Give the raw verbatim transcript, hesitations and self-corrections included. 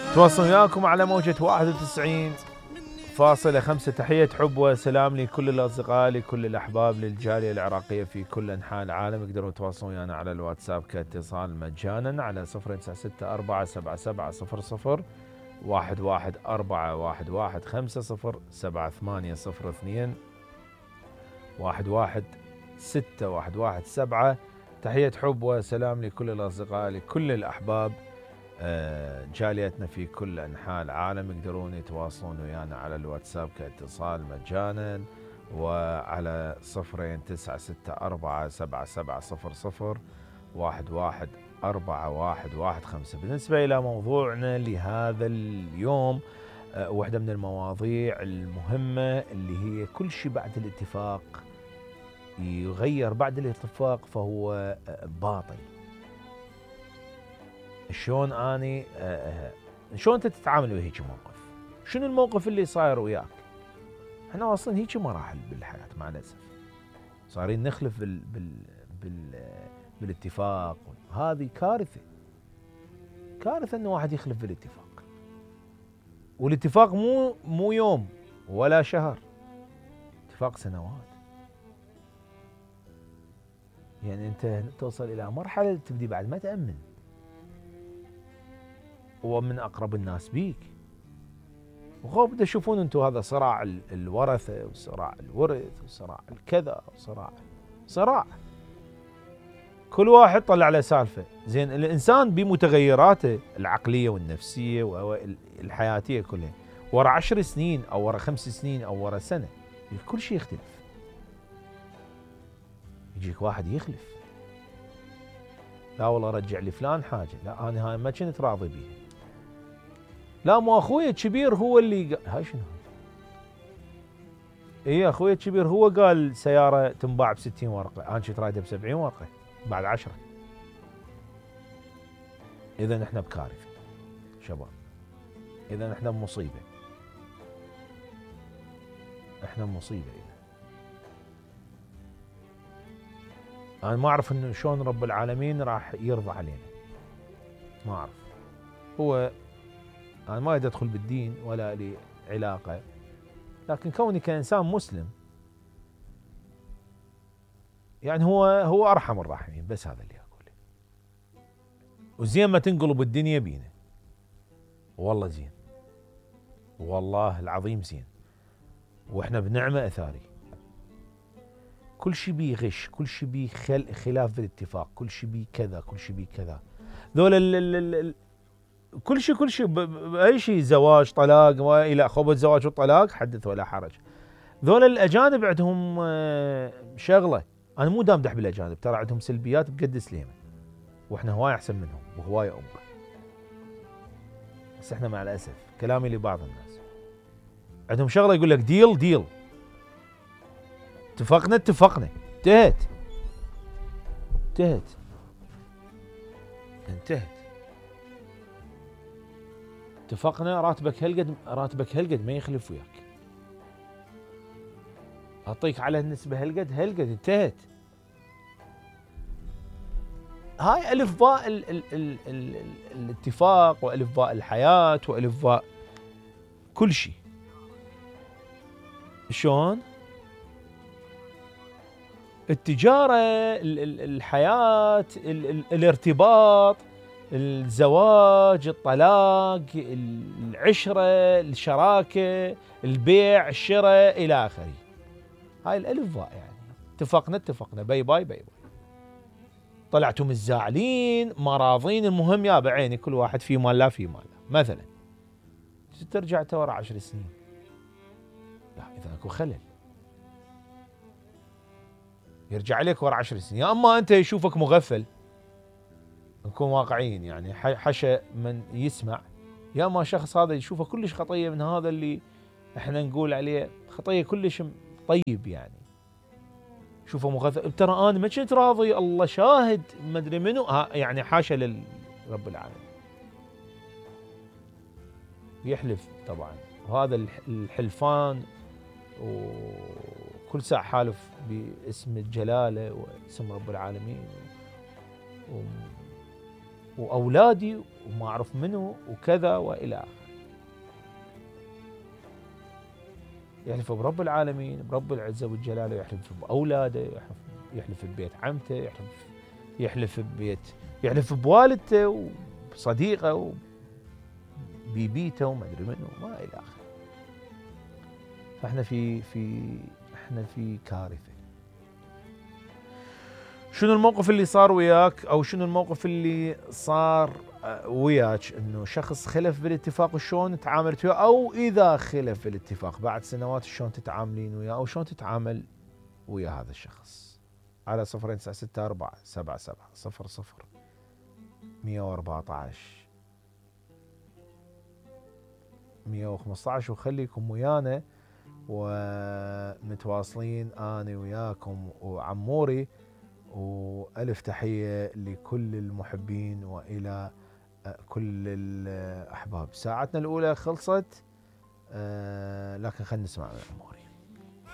تواصل وياكم على موجة واحد وتسعين فاصلة خمسة. تحية حب وسلام لكل الأصدقاء، لكل الأحباب، للجالية العراقية في كل أنحاء العالم. يقدروا يتواصلون ويانا على الواتساب كاتصال مجانا على صفر تسعة ستة أربعة سبعة سبعة صفر صفر واحد واحد أربعة واحد واحد خمسة صفر سبعة ثمانية صفر اثنين واحد واحد ستة واحد واحد سبعة. تحية حب وسلام لكل الأصدقاء، لكل الأحباب، جاليتنا في كل أنحاء العالم. يقدرون يتواصلون ويانا على الواتساب كاتصال مجانا وعلى صفرين تسعة ستة أربعة سبعة سبعة صفر صفر واحد واحد أربعة واحد واحد خمسة. بالنسبة إلى موضوعنا لهذا اليوم، واحدة من المواضيع المهمة اللي هي كل شيء بعد الاتفاق يغير بعد الاتفاق فهو باطل. شلون اني أه شلون انت تتعامل وهيك موقف؟ شنو الموقف اللي صاير وياك؟ احنا واصلين هيك مراحل بالحياه مع الاسف، صارين نخلف بال بال بال بالاتفاق. هذه كارثه، كارثه انه واحد يخلف بالاتفاق. والاتفاق مو مو يوم ولا شهر، اتفاق سنوات. يعني انت توصل الى مرحله تبدي بعد ما تامن، ومن أقرب الناس بيك. وخوف تشوفون أنتم هذا صراع الورثة وصراع الورث وصراع الكذا وصراع صراع، كل واحد طلع على سالفة. زين، الإنسان بمتغيراته العقلية والنفسية والحياتية كلها، ورا عشر سنين أو ورا خمس سنين أو ورا سنة كل شيء يختلف. يجيك واحد يخلف، لا والله رجع لي فلان حاجة، لا أنا هاي ما كنت راضي بيها، لا مو اخوي الكبير هو اللي قال. هاي شنو؟ اي اخوي الكبير هو قال سياره تنباع ب ستين ورقه، انا كنت رايده ب سبعين ورقه بعد عشرة. اذا احنا بكارثه شباب، اذا احنا بمصيبه، احنا بمصيبه. إذا انا ما اعرف انه شلون رب العالمين راح يرضى علينا، ما اعرف. هو أنا ما أريد أدخل بالدين ولا لي علاقة، لكن كوني كإنسان مسلم يعني هو هو أرحم الراحمين، بس هذا اللي أقوله. وزين ما تنقلب الدنيا بينا، والله زين، والله العظيم زين، وإحنا بنعمة أثاري. كل شيء بيه غش، كل شيء بيه خل خلاف بالاتفاق، كل شيء بيه كذا، كل شيء بيه كذا. ذول ال ال ال كل شيء كل شيء بأي شيء، زواج طلاق والى خبز زواج وطلاق حدث ولا حرج. ذول الاجانب عندهم شغله، انا مو دامدح بالاجانب، ترى عندهم سلبيات بقد سليمه، واحنا هواي احسن منهم وهواي امه. بس احنا مع الاسف كلامي لبعض الناس عندهم شغله يقول لك ديل ديل، اتفقنا اتفقنا انتهت انتهت انتهت اتفقنا، راتبك هالقد، راتبك هالقد ما يخلف وياك، اعطيك على النسبه هالقد هالقد، انتهت. هاي الف باء ال ال ال ال ال الاتفاق، والف باء الحياه، والف باء كل شيء. شلون؟ التجاره، ال ال الحياه، ال ال الارتباط، الزواج، الطلاق، العشره، الشراكه، البيع، الشراء، الى اخره. هاي الالف باء يعني. اتفقنا اتفقنا، باي باي باي باي. طلعتوا متزاعلين ما راضين، المهم يا بعيني كل واحد في مال لا في مال مثلا. ترجع ورا عشر سنين، لا اذا اكو خلل يرجع عليك ورا عشر سنين. يا اما انت يشوفك مغفل، نكون واقعيين يعني، حشا من يسمع، يا اما شخص هذا يشوفه كلش خطيه من هذا اللي احنا نقول عليه خطيه كلش طيب يعني، شوفه مغفل. ترى انا ما كنت راضي، الله شاهد، ما ادري منو، يعني حاشا لرب العالمين. يحلف طبعا، وهذا الحلفان وكل ساعه حالف باسم الجلاله واسم رب العالمين وأولادي وما أعرف منه وكذا وإلى آخره. يحلف برب العالمين، برب العزة والجلال، يحلف بأولاده، يحلف, يحلف ببيت عمته، يحلف يحلف ببيت يحلف بوالدته وبصديقه وبيبيته وما أدري منه ما إلى آخره. فإحنا في في إحنا في كارثة. شنو الموقف اللي صار وياك، أو شنو الموقف اللي صار وياك انه شخص خلف بالاتفاق شلون تعاملت وياه، او اذا خلف بالاتفاق بعد سنوات شلون تتعاملين وياه، او شلون تتعامل ويا هذا الشخص؟ على صفرين تسعة ستة أربعة سبعة سبعة صفر صفر مية وأربعة عشر مية وخمسة عشر، وخليكم ويانا ومتواصلين انا وياكم وعموري، والف تحية لكل المحبين والى كل الأحباب. ساعتنا الأولى خلصت، أه لكن خلينا نسمع من عمر.